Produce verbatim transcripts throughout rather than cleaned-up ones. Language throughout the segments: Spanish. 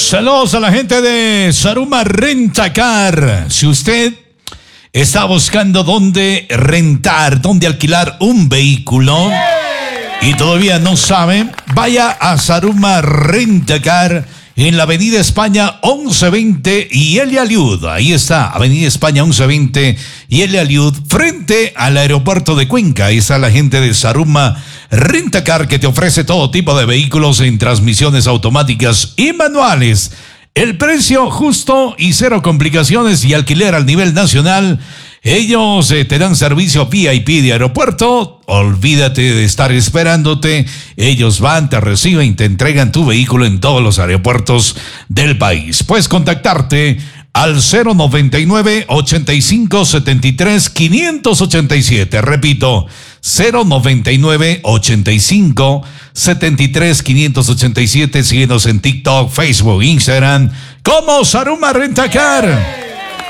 Saludos a la gente de Saruma Rentacar. Si usted está buscando dónde rentar, dónde alquilar un vehículo y todavía no sabe, vaya a Saruma Rentacar en la Avenida España once veinte y El Aliud. Ahí está, Avenida España once veinte y El Aliud, frente al aeropuerto de Cuenca. Ahí está la gente de Saruma Rentacar, que te ofrece todo tipo de vehículos en transmisiones automáticas y manuales. El precio justo y cero complicaciones y alquiler al nivel nacional. Ellos eh, te dan servicio V I P de aeropuerto. Olvídate de estar esperándote. Ellos van, te reciben y te entregan tu vehículo en todos los aeropuertos del país. Puedes contactarte al cero noventa y nueve, ochenta y cinco, setenta y tres, quinientos ochenta y siete. Repito, cero noventa y nueve, ochenta y cinco, setenta y tres, quinientos ochenta y siete. Síguenos en TikTok, Facebook, Instagram como Saruma Rentacar.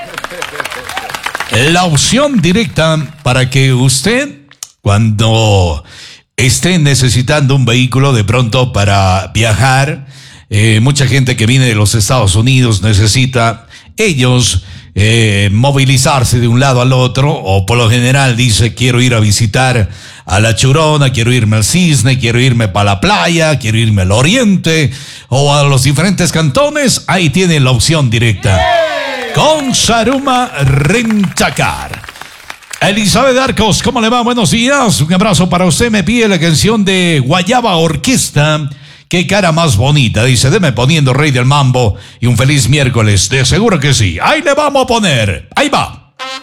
La opción directa para que usted, cuando esté necesitando un vehículo de pronto para viajar, eh, mucha gente que viene de los Estados Unidos necesita ellos eh, movilizarse de un lado al otro, o por lo general dice: quiero ir a visitar a La Churona, quiero irme al Cisne, quiero irme para la playa, quiero irme al oriente o a los diferentes cantones. Ahí tiene la opción directa con Saruma Rentacar. Elizabeth Arcos, ¿cómo le va? Buenos días, un abrazo para usted. Me pide la canción de Guayaba Orquesta. Qué cara más bonita, dice. Deme poniendo Rey del Mambo y un feliz miércoles. De seguro que sí. Ahí le vamos a poner. Ahí va.